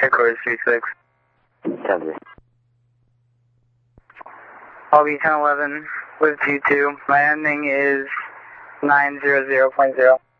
Headquarters 36. Copy. I'll be 1011 with G2. My ending is 900.0.